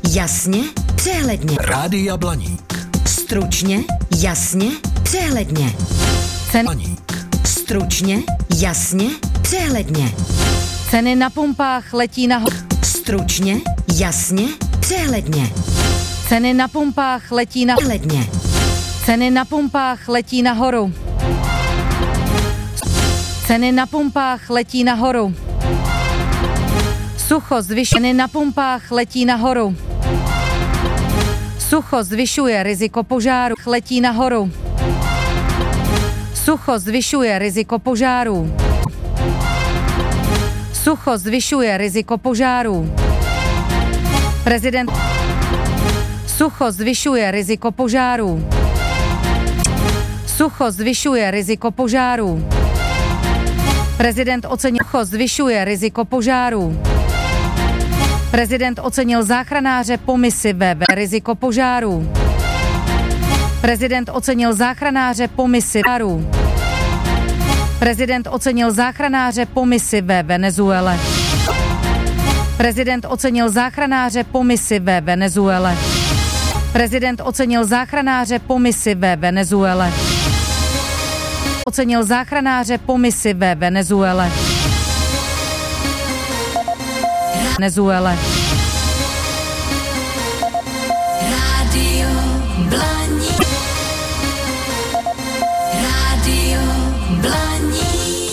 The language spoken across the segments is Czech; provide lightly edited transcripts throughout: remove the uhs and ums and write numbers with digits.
jasně, přehledně. Rádia Blaník. Stručně, jasně, přehledně. Blaník. Stručně, jasně, přehledně. Ceny na pumpách letí nahoru. Stručně, jasně, přehledně. Ceny na pumpách letí nahoru. Přehledně. Ceny na pumpách letí nahoru. Ceny na pumpách letí nahoru. Sucho zvyšuje na pumpách letí nahoru. Sucho zvyšuje riziko požáru. Letí nahoru. Sucho zvyšuje riziko požárů. Sucho zvyšuje riziko požárů. Prezident. Sucho zvyšuje riziko požárů. Sucho zvyšuje riziko požárů. Prezident ocenil. Sucho zvyšuje riziko požárů. Prezident ocenil záchranáře po misi VV riziko požárů. Prezident ocenil záchranáře po misi požárů. Prezident ocenil záchranáře po misi ve Venezuele. Prezident ocenil záchranáře po misi ve Venezuele. Prezident ocenil záchranáře po misi ve Venezuele. Ocenil záchranáře po misi ve Venezuele. Venezuele. Rádio Blaník. Rádio Blaník.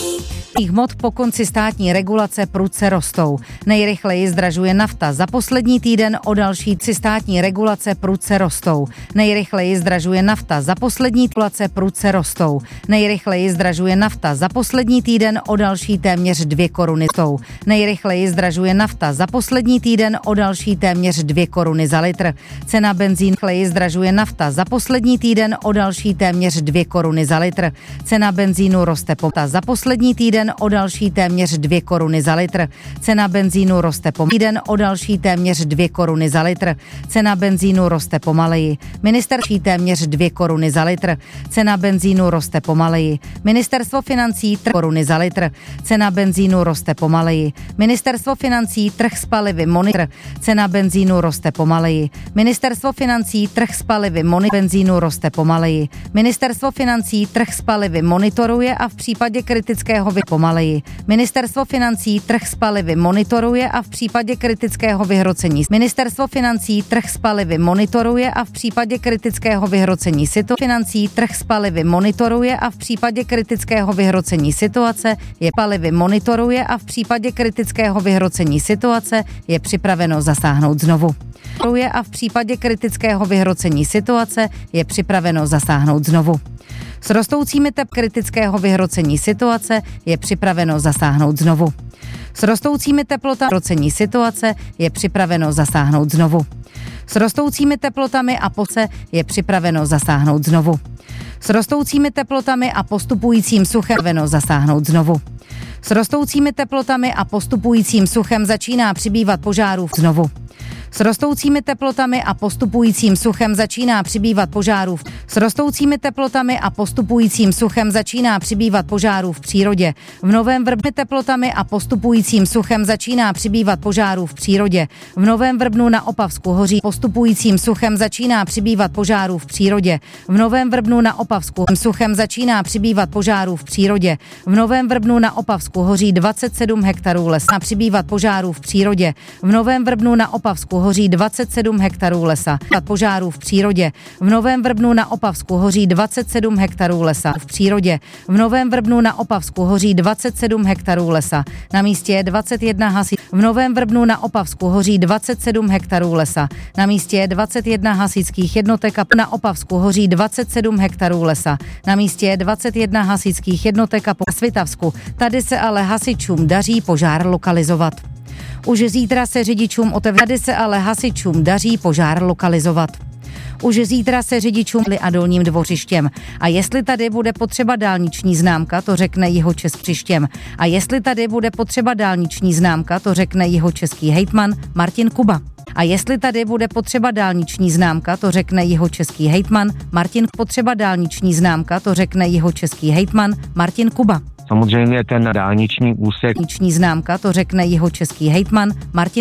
Hmot po konci státní regulace prudce rostou. Nejrychleji zdražuje nafta. Za poslední týden o další státní regulace prudce rostou. Nejrychleji zdražuje nafta. Za poslední regulace prudce rostou. Nejrychleji zdražuje nafta. Za poslední týden o další téměř 2 koruny rostou. Nejrychleji zdražuje nafta. Za poslední týden o další téměř 2 koruny za litr. Cena benzínu rychleji zdražuje nafta. Za poslední týden o další téměř 2 koruny za litr. Cena benzínu roste za poslední týden o další téměř 2 koruny za litr. Cena benzínu roste týden o další téměř 2 koruny za litr. Cena benzínu roste pomaleji. Ministerství téměř 2 koruny za litr. Cena benzínu roste pomaleji. Ministerstvo financí 3 koruny za litr. Cena benzínu roste pomaleji. Ministerstvo financí trh s palivy monitor. Cena benzínu roste pomaleji. Ministerstvo financí trh s palivy benzínu roste pomaleji. Ministerstvo financí trh s palivy monitoruje a v případě kritického pomaleji. Ministerstvo financí trh s palivy monitoruje a v případě kritického vyhrocení. Ministerstvo financí trh s palivy monitoruje a v případě kritického vyhrocení financí trh s palivy monitoruje a v případě kritického vyhrocení situace je palivy monitoruje a v případě kritického vyhrocení situace je připraveno zasáhnout znovu. A v případě kritického vyhrocení situace je připraveno zasáhnout znovu. S rostoucími kritického vyhrocení situace je připraveno zasáhnout znovu. S rostoucími teplotami vyhrocení situace je připraveno zasáhnout znovu. S rostoucími teplotami a je připraveno zasáhnout znovu. S rostoucími teplotami a postupujícím suchem zasáhnout znovu. S rostoucími teplotami a postupujícím suchem začíná přibývat požárů znovu. S rostoucími teplotami a postupujícím suchem začíná přibývat požárů. S rostoucími teplotami a postupujícím suchem začíná přibývat požárů v přírodě. V Novém Vrbnu teplotami a postupujícím suchem začíná přibývat požárů v přírodě. V Novém Vrbnu na Opavsku hoří postupujícím suchem začíná přibývat požárů v přírodě. V Novém Vrbnu na Opavsku suchem začíná přibývat požárů v přírodě. V Novém Vrbnu na Opavsku hoří 27 hektarů lesa. Přibývat požárů v přírodě. V Novém Vrbnu na Opavsku hoří 27 hektarů lesa. Požárů v přírodě. V Novém Vrbnu na Opavsku hoří 27 hektarů lesa. V přírodě. V Novém Vrbnu na Opavsku hoří 27 hektarů lesa. Na místě je 21 hasičů. V Novém Vrbnu na Opavsku hoří 27 hektarů lesa. Na místě je 21 hasičských jednotek a na Opavsku hoří 27 hektarů lesa. Na místě je 21 hasičských jednotek a po Svitavsku. Tady se ale hasičům daří požár lokalizovat. Už zítra se řidičům tady se ale hasičům daří požár lokalizovat. Už zítra se řidičům a Dolním Dvořištěm. A jestli tady bude potřeba dálniční známka, to řekne Jihočeským. A jestli tady bude potřeba dálniční známka, to řekne jihočeský hejtman Martin Kuba. A jestli tady bude potřeba dálniční známka, to řekne jihočeský hejtman Martin. Potřeba dálniční známka, to řekne jihočeský hejtman Martin Kuba. Samozřejmě ten dálniční úsek. Dálniční známka, to řekne jihočeský hejtman Martin